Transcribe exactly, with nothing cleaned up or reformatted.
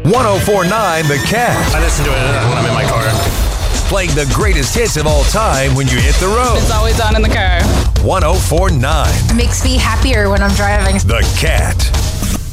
ten forty-nine The Cat. I listen to it when I'm in my car. Playing the greatest hits of all time when you hit the road. It's always on in the car. ten forty-nine Makes me happier when I'm driving. The Cat.